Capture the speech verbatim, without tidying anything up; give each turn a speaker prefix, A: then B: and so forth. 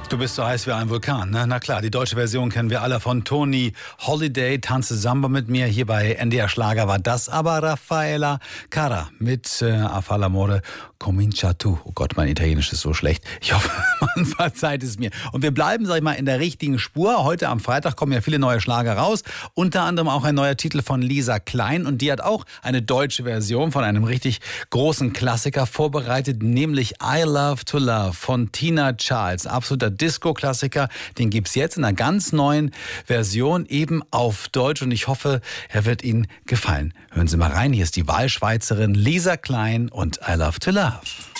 A: Du bist so heiß wie ein Vulkan, ne? Na klar, die deutsche Version kennen wir alle von Tony Holiday, Tanze Samba mit mir. Hier bei N D R Schlager war das aber Raffaella Carrà mit äh, A fa l'amore comincia tu. Oh Gott, mein Italienisch ist so schlecht. Ich hoffe, man verzeiht es mir. Und wir bleiben, sag ich mal, in der richtigen Spur. Heute am Freitag kommen ja viele neue Schlager raus. Unter anderem auch ein neuer Titel von Lisa Klein. Und die hat auch eine deutsche Version von einem richtig großen Klassiker vorbereitet, nämlich I Love to Love von Tina Charles. Absoluter Disco-Klassiker. Den gibt's jetzt in einer ganz neuen Version, eben auf Deutsch. Und ich hoffe, er wird Ihnen gefallen. Hören Sie mal rein. Hier ist die Wahlschweizerin Lisa Klein und I Love to Love.